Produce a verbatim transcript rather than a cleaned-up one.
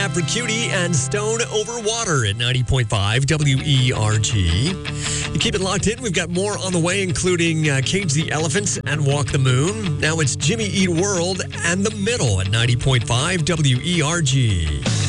Cutie and Stone Over Water at ninety point five W E R G. You keep it locked in. We've got more on the way, including uh, Cage the Elephants and Walk the Moon. Now it's Jimmy Eat World and The Middle at ninety point five W E R G.